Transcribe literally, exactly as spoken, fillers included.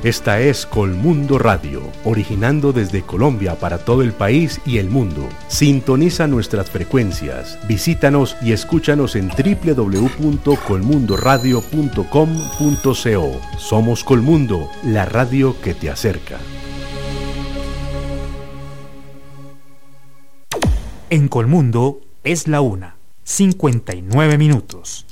Esta es Colmundo Radio, originando desde Colombia para todo el país y el mundo. Sintoniza nuestras frecuencias, visítanos y escúchanos en doble u doble u doble u punto colmundo radio punto com punto co. Somos Colmundo, la radio que te acerca. En Colmundo es la una, cincuenta y nueve minutos.